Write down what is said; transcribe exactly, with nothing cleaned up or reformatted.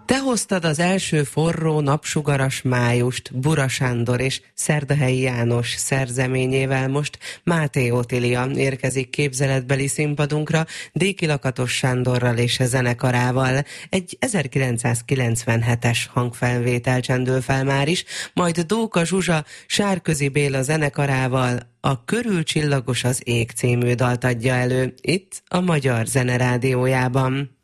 Te hoztad az első forró, napsugaras májust Bura Sándor és Szerdahelyi János szerzeményével most Máté Otília érkezik képzeletbeli színpadunkra Déki Lakatos Sándorral és a zenekarával. Egy ezerkilencszázkilencvenhetes hangfelvétel csendül fel már is, majd Dóka Zsuzsa Sárközi Béla zenekarával a Körül csillagos az ég című dalt adja elő itt a Magyar Zene Rádiójában.